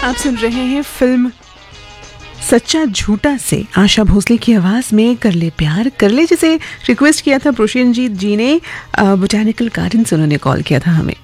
आप सुन रहे हैं फिल्म सच्चा झूठा से आशा भोसले की आवाज में कर ले प्यार कर ले, जिसे रिक्वेस्ट किया था प्रोशेनजीत जी ने। बोटैनिकल गार्डन से उन्होंने कॉल किया था हमें।